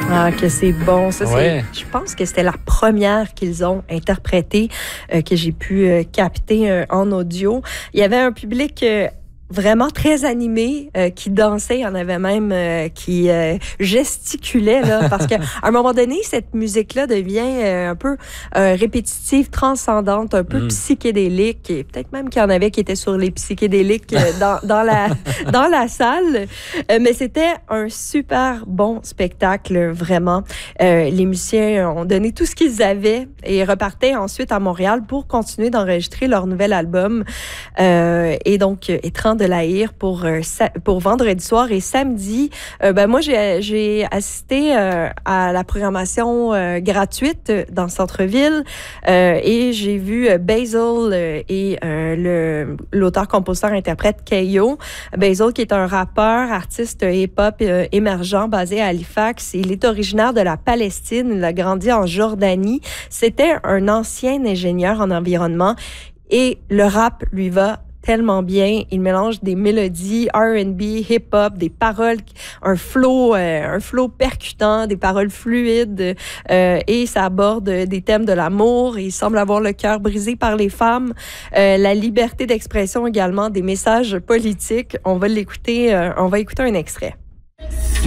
Ah, que c'est bon. Ça, Ouais. je pense que c'était la première qu'ils ont interprétée, que j'ai pu capter en audio. Il y avait un public vraiment très animé, qui dansait. Il y en avait même qui gesticulait, là, parce qu'à un moment donné, cette musique-là devient un peu répétitive, transcendante, un peu psychédélique. Et peut-être même qu'il y en avait qui étaient sur les psychédéliques dans la salle. Mais c'était un super bon spectacle, vraiment. Les musiciens ont donné tout ce qu'ils avaient et repartaient ensuite à Montréal pour continuer d'enregistrer leur nouvel album. Et donc, Étrange de l'Aïr pour vendredi soir et samedi. Moi, j'ai assisté à la programmation gratuite dans le centre-ville et j'ai vu Basil et l'auteur-compositeur-interprète Kayo. Basil, qui est un rappeur, artiste hip-hop émergent basé à Halifax. Il est originaire de la Palestine. Il a grandi en Jordanie. C'était un ancien ingénieur en environnement et le rap lui va tellement bien. Il mélange des mélodies R&B, hip-hop, des paroles, un flow percutant, des paroles fluides, et ça aborde des thèmes de l'amour. Il semble avoir le cœur brisé par les femmes, la liberté d'expression également, des messages politiques. On va écouter un extrait.